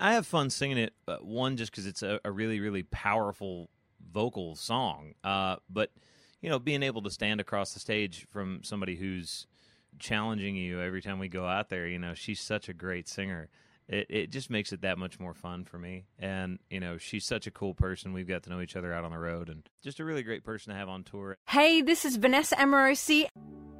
I have fun singing it. One, just because it's a really, really powerful vocal song. But being able to stand across the stage from somebody who's challenging you every time we go out there. She's such a great singer. It just makes it that much more fun for me. And, she's such a cool person. We've got to know each other out on the road, and just a really great person to have on tour. Hey, this is Vanessa Amorosi.